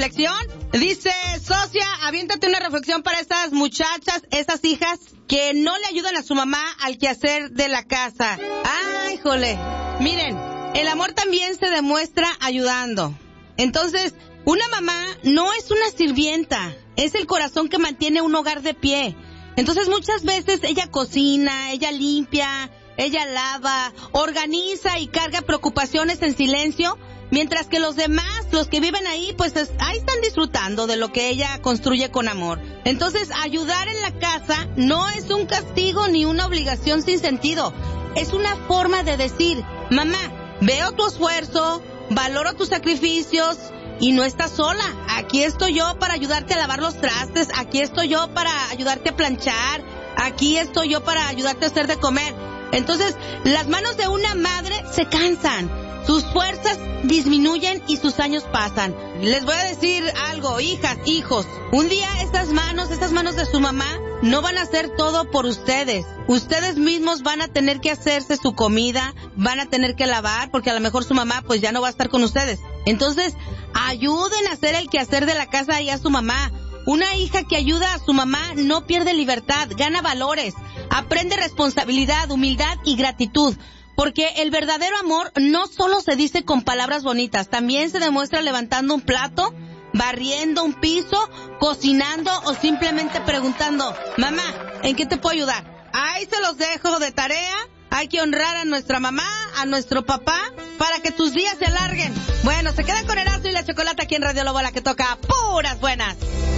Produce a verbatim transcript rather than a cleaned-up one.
reflexión. Dice, socia, aviéntate una reflexión para estas muchachas, esas hijas que no le ayudan a su mamá al quehacer de la casa. ¡Ay, jole! Miren, el amor también se demuestra ayudando. Entonces, una mamá no es una sirvienta, es el corazón que mantiene un hogar de pie. Entonces, muchas veces ella cocina, ella limpia, ella lava, organiza y carga preocupaciones en silencio, mientras que los demás, los que viven ahí, pues es, ahí están disfrutando de lo que ella construye con amor. Entonces, ayudar en la casa no es un castigo ni una obligación sin sentido. Es una forma de decir, mamá, veo tu esfuerzo, valoro tus sacrificios y no estás sola. Aquí estoy yo para ayudarte a lavar los trastes, aquí estoy yo para ayudarte a planchar, aquí estoy yo para ayudarte a hacer de comer. Entonces, las manos de una madre se cansan, sus fuerzas disminuyen y sus años pasan. Les voy a decir algo, hijas, hijos, un día estas manos, estas manos de su mamá no van a hacer todo por ustedes. Ustedes mismos van a tener que hacerse su comida, van a tener que lavar, porque a lo mejor su mamá pues ya no va a estar con ustedes. Entonces, ayuden a hacer el quehacer de la casa y a su mamá. Una hija que ayuda a su mamá no pierde libertad, gana valores, aprende responsabilidad, humildad y gratitud. Porque el verdadero amor no solo se dice con palabras bonitas, también se demuestra levantando un plato, barriendo un piso, cocinando o simplemente preguntando, mamá, ¿en qué te puedo ayudar? Ahí se los dejo de tarea. Hay que honrar a nuestra mamá, a nuestro papá, para que tus días se alarguen. Bueno, se quedan con Erasmo y la Chocolata aquí en Radio Lobo, la que toca puras buenas.